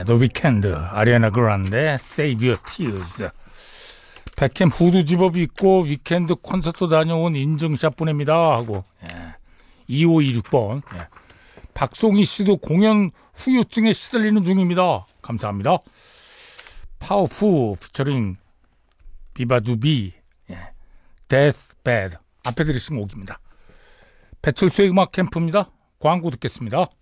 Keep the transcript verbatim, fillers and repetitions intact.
The Weeknd, 아리아나 그란데, Save Your Tears. 백캠 후드 집업이 있고 위켄드 콘서트 다녀온 인증샷 보냅니다 하고. 예. 이오이육 번. 예. 박송희 씨도 공연 후유증에 시달리는 중입니다. 감사합니다. 파워풀 피처링 비바두비. 예. Deathbed. 앞에 들으신 곡입니다. 배철수의 음악 캠프입니다. 광고 듣겠습니다.